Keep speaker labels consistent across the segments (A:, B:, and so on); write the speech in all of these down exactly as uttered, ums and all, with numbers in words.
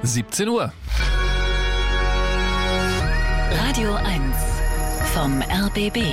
A: siebzehn Uhr.
B: Radio eins vom R B B.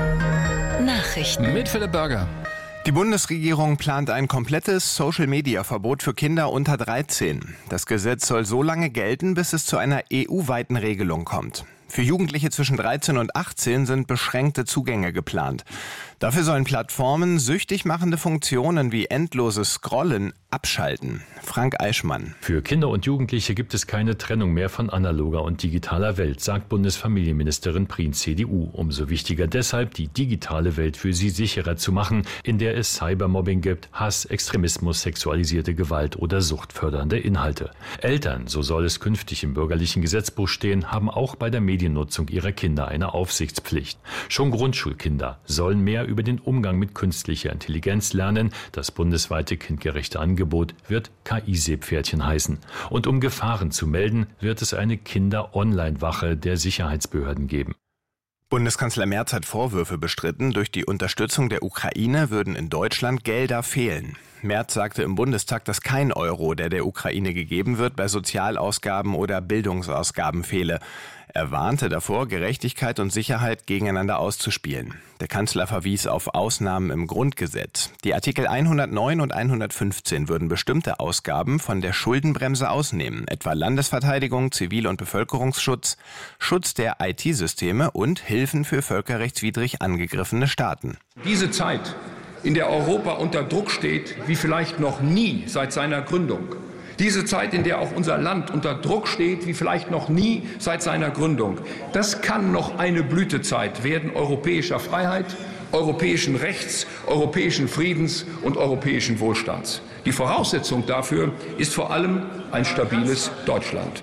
B: Nachrichten
A: Mit Philipp Burger.
C: Die Bundesregierung plant ein komplettes Social-Media-Verbot für Kinder unter dreizehn. Das Gesetz soll so lange gelten, bis es zu einer E U-weiten Regelung kommt. Für Jugendliche zwischen dreizehn und achtzehn sind beschränkte Zugänge geplant. Dafür sollen Plattformen süchtig machende Funktionen wie endloses Scrollen abschalten. Frank Eichmann.
D: Für Kinder und Jugendliche gibt es keine Trennung mehr von analoger und digitaler Welt, sagt Bundesfamilienministerin Prien, C D U. Umso wichtiger deshalb, die digitale Welt für sie sicherer zu machen, in der es Cybermobbing gibt, Hass, Extremismus, sexualisierte Gewalt oder suchtfördernde Inhalte. Eltern, so soll es künftig im bürgerlichen Gesetzbuch stehen, haben auch bei der Mediennutzung ihrer Kinder eine Aufsichtspflicht. Schon Grundschulkinder sollen mehr über den Umgang mit künstlicher Intelligenz lernen. Das bundesweite kindgerechte Angebot wird K I-Seepferdchen heißen. Und um Gefahren zu melden, wird es eine Kinder-Online-Wache der Sicherheitsbehörden geben.
C: Bundeskanzler Merz hat Vorwürfe bestritten, durch die Unterstützung der Ukraine würden in Deutschland Gelder fehlen. Merz sagte im Bundestag, dass kein Euro, der der Ukraine gegeben wird, bei Sozialausgaben oder Bildungsausgaben fehle. Er warnte davor, Gerechtigkeit und Sicherheit gegeneinander auszuspielen. Der Kanzler verwies auf Ausnahmen im Grundgesetz. Die Artikel hundertneun und hundertfünfzehn würden bestimmte Ausgaben von der Schuldenbremse ausnehmen, etwa Landesverteidigung, Zivil- und Bevölkerungsschutz, Schutz der I T-Systeme und Hilfen für völkerrechtswidrig angegriffene Staaten.
E: Diese Zeit, in der Europa unter Druck steht, wie vielleicht noch nie seit seiner Gründung. Diese Zeit, in der auch unser Land unter Druck steht, wie vielleicht noch nie seit seiner Gründung. Das kann noch eine Blütezeit werden europäischer Freiheit, europäischen Rechts, europäischen Friedens und europäischen Wohlstands. Die Voraussetzung dafür ist vor allem ein stabiles Deutschland.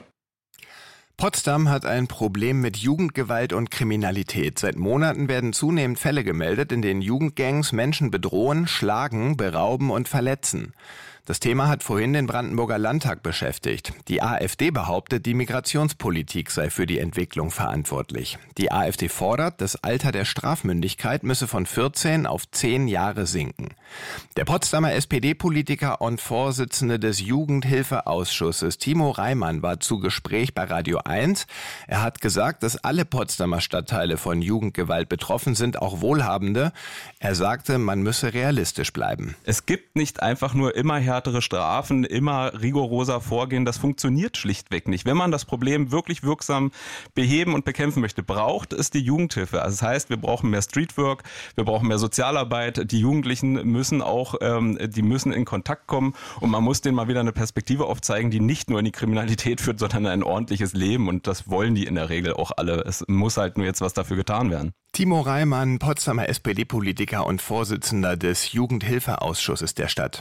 C: Potsdam hat ein Problem mit Jugendgewalt und Kriminalität. Seit Monaten werden zunehmend Fälle gemeldet, in denen Jugendgangs Menschen bedrohen, schlagen, berauben und verletzen. Das Thema hat vorhin den Brandenburger Landtag beschäftigt. Die AfD behauptet, die Migrationspolitik sei für die Entwicklung verantwortlich. Die AfD fordert, das Alter der Strafmündigkeit müsse von vierzehn auf zehn Jahre sinken. Der Potsdamer S P D-Politiker und Vorsitzende des Jugendhilfeausschusses Timo Reimann war zu Gespräch bei Radio eins. Er hat gesagt, dass alle Potsdamer Stadtteile von Jugendgewalt betroffen sind, auch wohlhabende. Er sagte, man müsse realistisch bleiben.
F: Es gibt nicht einfach nur immer härtere Strafen, immer rigoroser vorgehen. Das funktioniert schlichtweg nicht. Wenn man das Problem wirklich wirksam beheben und bekämpfen möchte, braucht es die Jugendhilfe. Also das heißt, wir brauchen mehr Streetwork, wir brauchen mehr Sozialarbeit. Die Jugendlichen müssen auch, ähm, die müssen in Kontakt kommen und man muss denen mal wieder eine Perspektive aufzeigen, die nicht nur in die Kriminalität führt, sondern ein ordentliches Leben. Und das wollen die in der Regel auch alle. Es muss halt nur jetzt was dafür getan werden.
C: Timo Reimann, Potsdamer S P D-Politiker und Vorsitzender des Jugendhilfeausschusses der Stadt.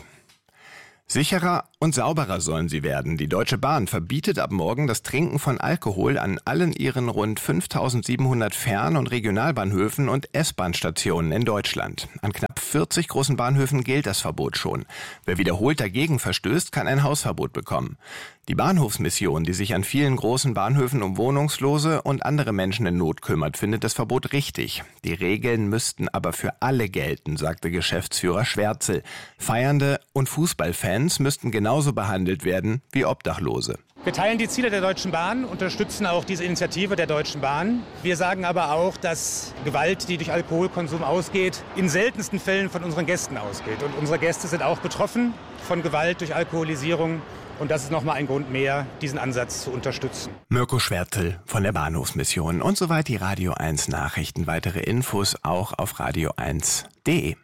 C: Sicherer und sauberer sollen sie werden. Die Deutsche Bahn verbietet ab morgen das Trinken von Alkohol an allen ihren rund fünftausendsiebenhundert Fern- und Regionalbahnhöfen und S-Bahn-Stationen in Deutschland. An knapp vierzig großen Bahnhöfen gilt das Verbot schon. Wer wiederholt dagegen verstößt, kann ein Hausverbot bekommen. Die Bahnhofsmission, die sich an vielen großen Bahnhöfen um Wohnungslose und andere Menschen in Not kümmert, findet das Verbot richtig. Die Regeln müssten aber für alle gelten, sagte Geschäftsführer Schwärzel. Feiernde und Fußballfans müssten genauso behandelt werden wie Obdachlose.
G: Wir teilen die Ziele der Deutschen Bahn, unterstützen auch diese Initiative der Deutschen Bahn. Wir sagen aber auch, dass Gewalt, die durch Alkoholkonsum ausgeht, in seltensten Fällen von unseren Gästen ausgeht. Und unsere Gäste sind auch betroffen von Gewalt durch Alkoholisierung. Und das ist nochmal ein Grund mehr, diesen Ansatz zu unterstützen.
C: Mirko Schwärzel von der Bahnhofsmission. Und soweit die Radio eins Nachrichten. Weitere Infos auch auf radio eins punkt de.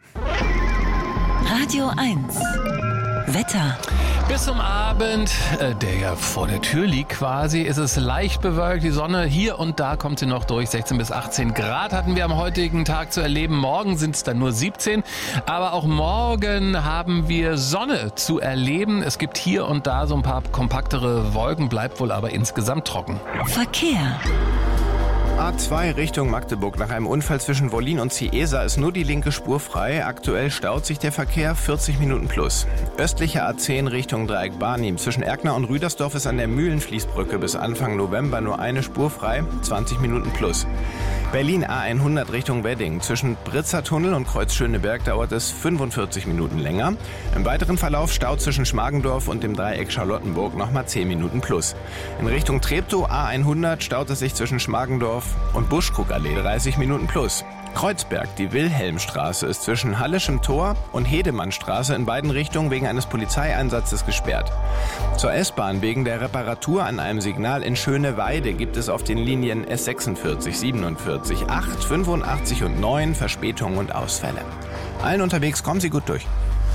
B: Radio eins Wetter.
A: Bis zum Abend, äh, der ja vor der Tür liegt quasi, ist es leicht bewölkt. Die Sonne hier und da kommt sie noch durch. sechzehn bis achtzehn Grad hatten wir am heutigen Tag zu erleben. Morgen sind es dann nur siebzehn. Aber auch morgen haben wir Sonne zu erleben. Es gibt hier und da so ein paar kompaktere Wolken, bleibt wohl aber insgesamt trocken.
B: Verkehr.
C: A zwei Richtung Magdeburg. Nach einem Unfall zwischen Wollin und Ciesa ist nur die linke Spur frei. Aktuell staut sich der Verkehr vierzig Minuten plus. Östliche A zehn Richtung Dreieck Barnim. Zwischen Erkner und Rüdersdorf ist an der Mühlenfließbrücke bis Anfang November nur eine Spur frei, zwanzig Minuten plus. Berlin A hundert Richtung Wedding. Zwischen Britzer Tunnel und Kreuz Schöneberg dauert es fünfundvierzig Minuten länger. Im weiteren Verlauf Stau zwischen Schmargendorf und dem Dreieck Charlottenburg nochmal zehn Minuten plus. In Richtung Treptow A hundert staut es sich zwischen Schmargendorf und Buschkrugallee dreißig Minuten plus. Kreuzberg, die Wilhelmstraße, ist zwischen Hallischem Tor und Hedemannstraße in beiden Richtungen wegen eines Polizeieinsatzes gesperrt. Zur S-Bahn wegen der Reparatur an einem Signal in Schöneweide gibt es auf den Linien S sechsundvierzig, siebenundvierzig, acht, fünfundachtzig und neun Verspätungen und Ausfälle. Allen unterwegs kommen Sie gut durch.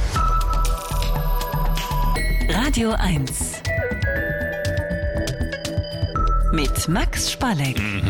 B: Radio eins mit Max Spalleck.